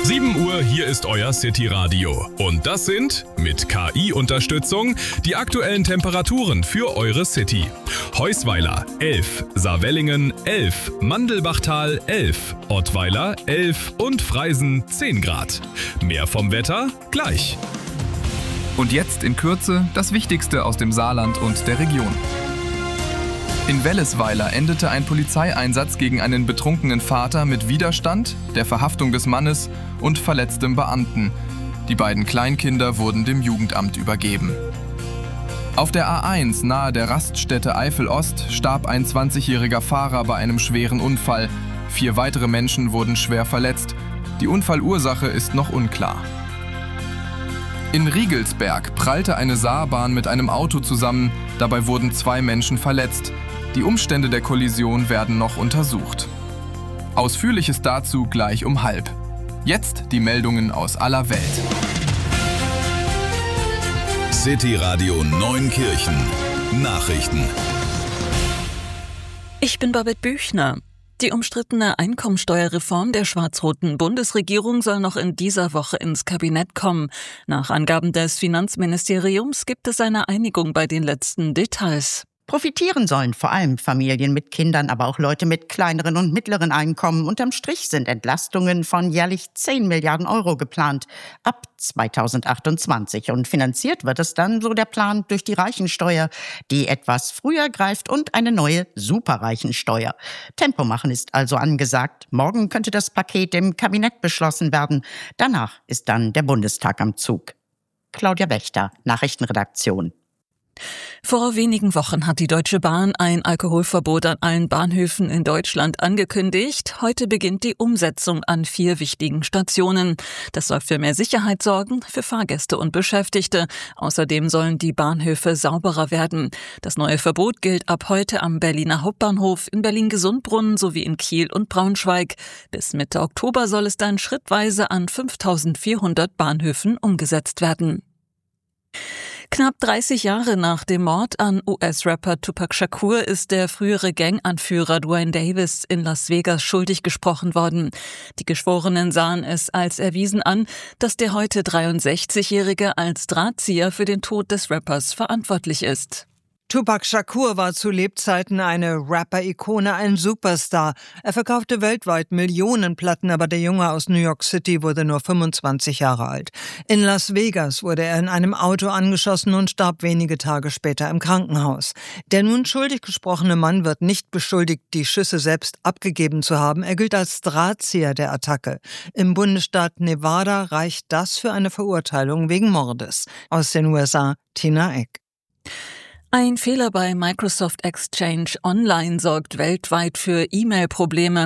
7 Uhr, hier ist euer City-Radio. Und das sind, mit KI-Unterstützung, die aktuellen Temperaturen für eure City. Heusweiler 11, Saarwellingen 11, Mandelbachtal 11, Ottweiler 11 und Freisen 10 Grad. Mehr vom Wetter gleich. Und jetzt in Kürze das Wichtigste aus dem Saarland und der Region. In Wellesweiler endete ein Polizeieinsatz gegen einen betrunkenen Vater mit Widerstand, der Verhaftung des Mannes und verletztem Beamten. Die beiden Kleinkinder wurden dem Jugendamt übergeben. Auf der A1 nahe der Raststätte Eifel-Ost starb ein 20-jähriger Fahrer bei einem schweren Unfall. 4 weitere Menschen wurden schwer verletzt. Die Unfallursache ist noch unklar. In Riegelsberg prallte eine Saarbahn mit einem Auto zusammen. Dabei wurden 2 Menschen verletzt. Die Umstände der Kollision werden noch untersucht. Ausführliches dazu gleich um 12:30. Jetzt die Meldungen aus aller Welt. City Radio Neunkirchen. Nachrichten. Ich bin Babette Büchner. Die umstrittene Einkommensteuerreform der schwarz-roten Bundesregierung soll noch in dieser Woche ins Kabinett kommen. Nach Angaben des Finanzministeriums gibt es eine Einigung bei den letzten Details. Profitieren sollen vor allem Familien mit Kindern, aber auch Leute mit kleineren und mittleren Einkommen. Unterm Strich sind Entlastungen von jährlich 10 Milliarden Euro geplant ab 2028. Und finanziert wird es dann, so der Plan, durch die Reichensteuer, die etwas früher greift, und eine neue Superreichensteuer. Tempo machen ist also angesagt. Morgen könnte das Paket im Kabinett beschlossen werden. Danach ist dann der Bundestag am Zug. Claudia Wächter, Nachrichtenredaktion. Vor wenigen Wochen hat die Deutsche Bahn ein Alkoholverbot an allen Bahnhöfen in Deutschland angekündigt. Heute beginnt die Umsetzung an 4 wichtigen Stationen. Das soll für mehr Sicherheit sorgen, für Fahrgäste und Beschäftigte. Außerdem sollen die Bahnhöfe sauberer werden. Das neue Verbot gilt ab heute am Berliner Hauptbahnhof, in Berlin-Gesundbrunnen sowie in Kiel und Braunschweig. Bis Mitte Oktober soll es dann schrittweise an 5.400 Bahnhöfen umgesetzt werden. Knapp 30 Jahre nach dem Mord an US-Rapper Tupac Shakur ist der frühere Ganganführer Duane Davis in Las Vegas schuldig gesprochen worden. Die Geschworenen sahen es als erwiesen an, dass der heute 63-Jährige als Drahtzieher für den Tod des Rappers verantwortlich ist. Tupac Shakur war zu Lebzeiten eine Rapper-Ikone, ein Superstar. Er verkaufte weltweit Millionen Platten, aber der Junge aus New York City wurde nur 25 Jahre alt. In Las Vegas wurde er in einem Auto angeschossen und starb wenige Tage später im Krankenhaus. Der nun schuldig gesprochene Mann wird nicht beschuldigt, die Schüsse selbst abgegeben zu haben. Er gilt als Drahtzieher der Attacke. Im Bundesstaat Nevada reicht das für eine Verurteilung wegen Mordes. Aus den USA, Tina Eck. Ein Fehler bei Microsoft Exchange Online sorgt weltweit für E-Mail-Probleme.